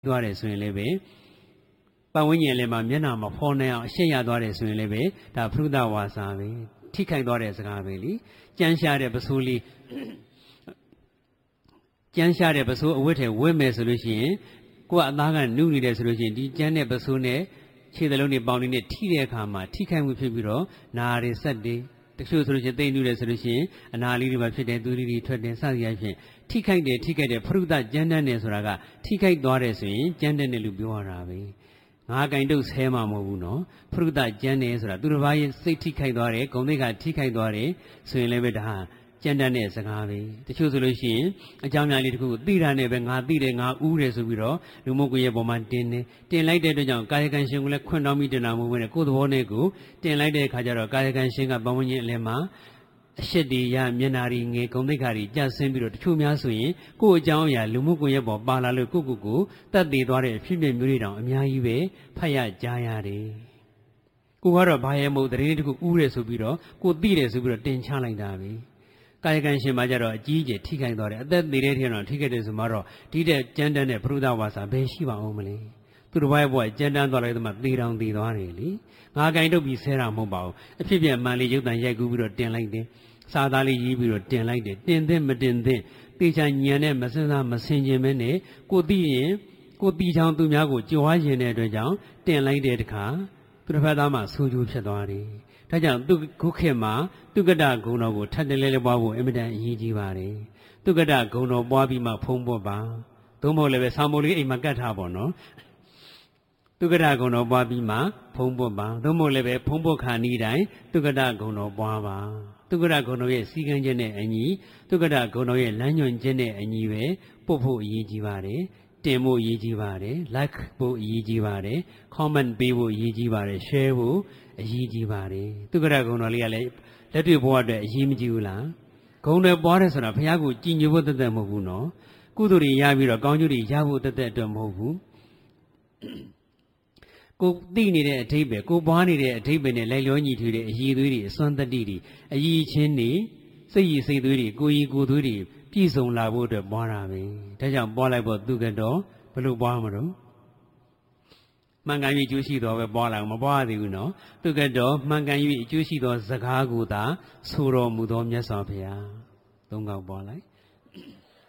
သွားတယ်ဆိုရင်လည်းပဲပတ်ဝန်းကျင်လည်းမှာမျက်နှာမှာဖော်နေအောင်အရှက်ရသွားတယ်ဆိုရင်လည်းပဲဒါဖရုဒဝါစာပဲထိခိုက်သွားတဲ့စကားပဲလေကြမ်းရှားတဲ့ပစိုးလေးကြမ်းရှားတဲ့ပစိုးအဝတ်ထဲဝတ်မယ်ဆိုလို့ရှိရင်ကိုကအသားကနုနေတယ်ဆိုလို့ရှိရင်ဒီကြမ်းတဲ့ပစိုးနဲ့ခြေသလုံးတွေပေါင်းနေတဲ့ထိတဲ့အခါမှာထိခိုက်မှုဖြစ်ပြီးတော့နာရီဆက်တွေတချို့ဆိုလို့ရှိရင်သိမ့်နုတယ်ဆိုလို့ရှိရင်အနာလေးတွေပါဖြစ်တယ်သူလေးတွေထွက်တယ်စသည်အဖြစ်ထိခိုက်တဲ့ဖရုဒကြမ်းတမ်းတယ်ဆိုတာကထိခိုက်သွားတယ်ဆိုရင်ကြမ်းတမ်းတယ်လို့ပြောရတာပဲငါကင်တုတ်ဆဲမှာမဟုတ်ဘူးနော်ဖရုဒကြမ်းတယ်ဆိုတာသူတစ်ပါးရဲ့စိတ်ထိခိုက်သွားတယ်ဂုဏ်သိက္ခာထိခိုက်သွားတယ်ဆိုရင်လည်းပဲဒါကြမ်းတမ်းတဲ့စကားပဲတချို့ဆိုလို့ရှိရင်အကြောင်းအရာလေးတစ်ခုကိုသိတာနဲ့ပဲငါသိတယ်ငါဥတယ်ဆိုပြီးတော့လူမှုကွန်ရက်ပေါ်မှာတင်လိုက်တဲ့အတွက်ကြောင့်ကာယကံရှင်ကလည်းခွင့်တောင်းပြီးတင်တာမဟုတ်ဘူးနဲ့ကိုယ်သဘောနဲ့ကိုတင်လိုက်တဲ့အခါကျတော့ကာယကံရှင်ကပတ်ဝန်းကျင်အလယ်မှာအရှက်တွေရမျက်နာတွေငယ်ဂုဏ်သိက္ခာတွေကျဆင်းပြီးတော့တချို့များဆိုရင်ကိုယ့်အကြောင်းအရာလူမှုကွန်ရက်ပေါ်ပါလာလို့ကိုတတ်သိသွားတဲ့အဖြစ်အပျက်မျိုးတွေတောင်အများကြီးပဲဖတ်ရကြားရတယ်ကိုကတော့ဘာရဲ့မဟုတ်တရင်တစ်ခုဥတယ်ဆိုပြီးတော့ကိုသိတယ်ဆိုပြီးတော့တင်ချလိုက်တာပဲကာယကံရှင်မှာကြတော့အကြီးအကျယ်ထိခိုက်သွားတယ်အသက်သေးတဲ့ထင်တော့ထိခိုက်တယ်ဆိုမှတော့ဒီတဲ့ကြမ်းတမ်းတဲ့ပရုဒဝါစာဘယ်ရှိပါအောင်မလဲသူတစ်ပိုင်းဘဝကြမ်းတမ်းသွားလိုက်တော့မှသေတောင်သေသွားတယ်လေငါကင်တုတ်ပြီးဆဲတာမဟုတ်ပါဘူးအဖြစ်ပြက်မှန်လေးရုပ်တံရိုက်ကူးပြီးတော့တင်လိုက်တယ်စာသားလေးရေးပြီးတော့တင်လိုက်တယ်တင်သင့်မတင်သင့်တေချာညံနဲ့မစင်စားမစင်ခြင်းပဲနဲ့ကိုသိရင်ကိုတီချောင်းသူများကိုကြွားရင်တဲ့အတွက်ကြောင့်တင်လိုက်တဲ့တခါသူတစ်ဖက်သားမှဆူကျူးဖြစ်သွားတယ်ဒါကြောင့်သူခုခေတ်မှာသူကတ္တဂုဏတော်ကိုထပ်တလဲလဲပွားဖို့အင်မတန်အရေးကြီးပါတယ်သူကတ္တဂုဏတော်ပွားပြီးမှဖုံးပွတ်ပါသို့မဟုတ်လည်းပဲဆောင်းမိုးလေးအိမ်မှာကတ်ထားပါနော်သူကတ္တဂုဏတော်ပွားပြီးမှဖုံးပွတ်ပါသို့မဟုတ်လည်းပဲဖုံးပွတ်ခါနီးတိုင်းသူကတ္တဂုဏတော်ပွားပါသူကတ္တဂုဏတော်ရဲ့စီကံခြင်းနဲ့အညီသူကတ္တဂုဏတော်ရဲ့လမ်းညွှန်ခြင်းနဲ့အညီပဲပို့ဖို့အရေးကြီးပါတယ်တင်ဖို့အရေးကြီးပါတယ် like ဖို့အရေးကြီးပါတယ် comment ပေးဖို့အရေးကြီးပါတယ် share ဖို့အရေးကြီးပါတယ်သူကတ္တဂုဏတော်လေးကလည်းလက်တွေ့ဘဝအတွက်အရေးမကြီးဘူးလားဂုဏ်တွေပွားတယ်ဆိုတာဘုရားကိုကြည်ညိုဖို့တသက်မဟုတ်ဘူးနော်ကုသိုလ်တွေရပြီးတော့ကောင်းကျိုးတွေရဖို့တသက်အတွက်မဟုတ်ဘူးကိုသိနေတဲ့အဓိပ္ပာယ်ကိုပွားနေတဲ့အဓိပ္ပာယ်နဲ့လိုက်လျောညီထွေတဲ့အည်သွေးတွေအစွမ်းတတ္တိတွေအည်ချင်းတွေစိတ်ရည်စိတ်သွေးတွေကိုယ်ရည်ကိုယ်သွေးတွေပြည့်စုံလာဖို့အတွက်ပွားတာပဲဒါကြောင့်ပွားလိုက်ဖို့သူကတော်ဘယ်လိုပွားမလို့မှန်ကန်၍အကျိုးရှိတော်ပဲပွားလာမပွားသေးဘူးနော်သူကတော်မှန်ကန်၍အကျိုးရှိသောစကားကိုသာဆိုတော်မူသောမြတ်စွာဘုရားသုံးခေါက်ပွားလိုက်